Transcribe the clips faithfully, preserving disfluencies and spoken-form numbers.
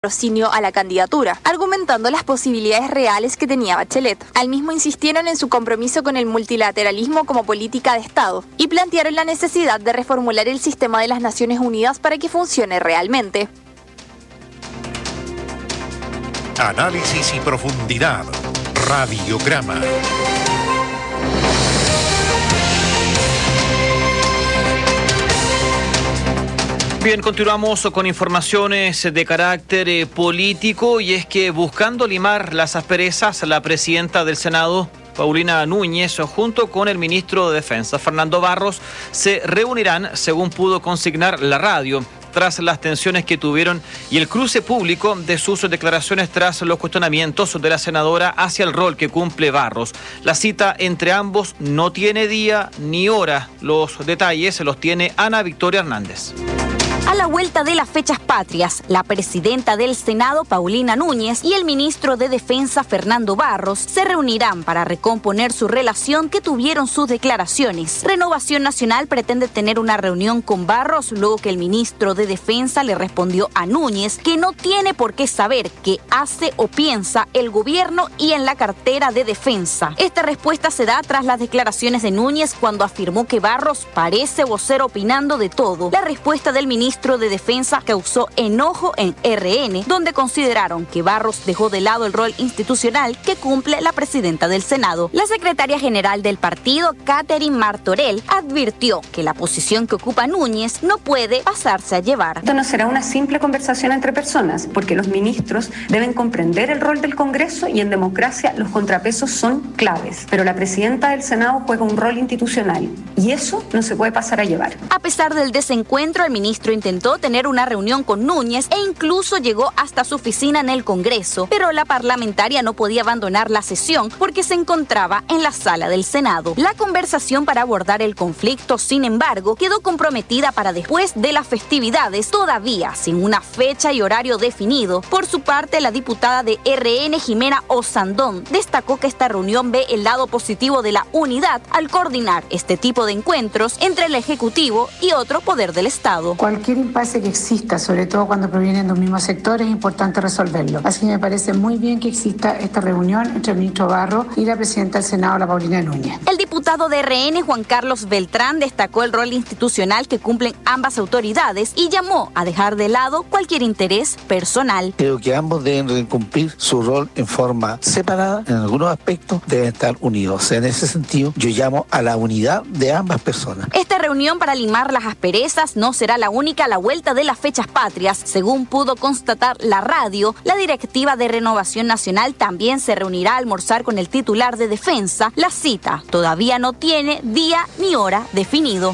patrocinio a la candidatura, argumentando las posibilidades reales que tenía Bachelet. Al mismo insistieron en su compromiso con el multilateralismo como política de Estado y plantearon la necesidad de reformular el sistema de las Naciones Unidas para que funcione realmente. Análisis y profundidad. Radiograma. Bien, continuamos con informaciones de carácter eh, político, y es que buscando limar las asperezas, la presidenta del Senado, Paulina Núñez, junto con el ministro de Defensa, Fernando Barros, se reunirán, según pudo consignar la radio, tras las tensiones que tuvieron y el cruce público de sus declaraciones tras los cuestionamientos de la senadora hacia el rol que cumple Barros. La cita entre ambos no tiene día ni hora. Los detalles los tiene Ana Victoria Hernández. A la vuelta de las fechas patrias, la presidenta del Senado, Paulina Núñez, y el ministro de Defensa, Fernando Barros, se reunirán para recomponer su relación que tuvieron sus declaraciones. Renovación Nacional pretende tener una reunión con Barros luego que el ministro de Defensa le respondió a Núñez que no tiene por qué saber qué hace o piensa el gobierno y en la cartera de Defensa. Esta respuesta se da tras las declaraciones de Núñez cuando afirmó que Barros parece vocero opinando de todo. La respuesta del ministro de Defensa causó enojo en R N, donde consideraron que Barros dejó de lado el rol institucional que cumple la presidenta del Senado. La secretaria general del partido, Catherine Martorell, advirtió que la posición que ocupa Núñez no puede pasarse a llevar. Esto no será una simple conversación entre personas, porque los ministros deben comprender el rol del Congreso y en democracia los contrapesos son claves. Pero la presidenta del Senado juega un rol institucional y eso no se puede pasar a llevar. A pesar del desencuentro, el ministro intentó tener una reunión con Núñez e incluso llegó hasta su oficina en el Congreso, pero la parlamentaria no podía abandonar la sesión porque se encontraba en la sala del Senado. La conversación para abordar el conflicto, sin embargo, quedó comprometida para después de las festividades, todavía sin una fecha y horario definido. Por su parte, la diputada de R N, Jimena Osandón, destacó que esta reunión ve el lado positivo de la unidad al coordinar este tipo de encuentros entre el Ejecutivo y otro poder del Estado. Cualquier impasse que exista, sobre todo cuando provienen de un mismo sector, es importante resolverlo. Así que me parece muy bien que exista esta reunión entre el ministro Barros y la presidenta del Senado, la Paulina Núñez. El diputado de R N, Juan Carlos Beltrán, destacó el rol institucional que cumplen ambas autoridades y llamó a dejar de lado cualquier interés personal. Creo que ambos deben cumplir su rol en forma separada, en algunos aspectos deben estar unidos. En ese sentido, yo llamo a la unidad de ambas personas. Esta reunión para limar las asperezas no será la única a la vuelta de las fechas patrias. Según pudo constatar la radio, la directiva de Renovación Nacional también se reunirá a almorzar con el titular de Defensa. La cita todavía no tiene día ni hora definido.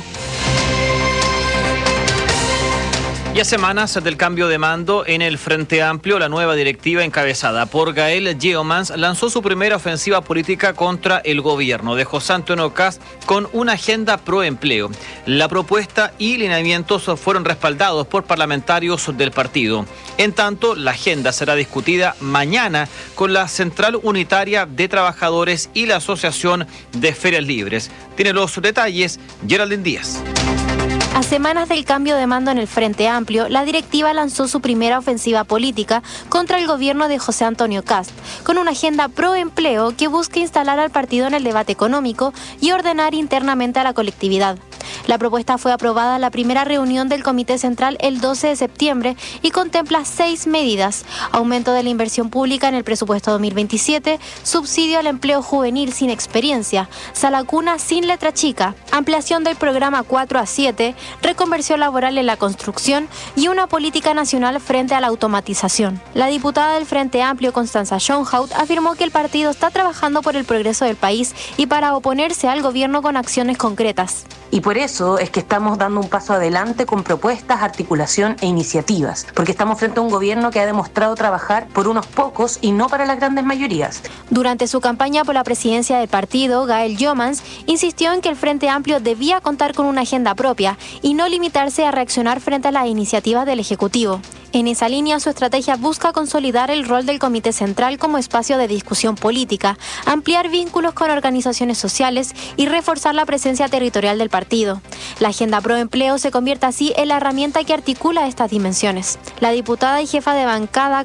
Y a semanas del cambio de mando en el Frente Amplio, la nueva directiva encabezada por Gael Yeomans lanzó su primera ofensiva política contra el gobierno de José Antonio Kast con una agenda pro empleo. La propuesta y lineamientos fueron respaldados por parlamentarios del partido. En tanto, la agenda será discutida mañana con la Central Unitaria de Trabajadores y la Asociación de Ferias Libres. Tiene los detalles Geraldine Díaz. A semanas del cambio de mando en el Frente Amplio, la directiva lanzó su primera ofensiva política contra el gobierno de José Antonio Kast, con una agenda pro empleo que busca instalar al partido en el debate económico y ordenar internamente a la colectividad. La propuesta fue aprobada en la primera reunión del Comité Central el doce de septiembre y contempla seis medidas: aumento de la inversión pública en el presupuesto dos mil veintisiete, subsidio al empleo juvenil sin experiencia, sala cuna sin letra chica, ampliación del programa cuatro a siete, reconversión laboral en la construcción y una política nacional frente a la automatización. La diputada del Frente Amplio, Constanza Schoenhout, afirmó que el partido está trabajando por el progreso del país y para oponerse al gobierno con acciones concretas. Y por eso es que estamos dando un paso adelante con propuestas, articulación e iniciativas, porque estamos frente a un gobierno que ha demostrado trabajar por unos pocos y no para las grandes mayorías. Durante su campaña por la presidencia del partido, Gael Yeomans insistió en que el Frente Amplio debía contar con una agenda propia y no limitarse a reaccionar frente a las iniciativas del Ejecutivo. En esa línea, su estrategia busca consolidar el rol del Comité Central como espacio de discusión política, ampliar vínculos con organizaciones sociales y reforzar la presencia territorial del partido. La agenda pro empleo se convierte así en la herramienta que articula estas dimensiones. La diputada y jefa de bancada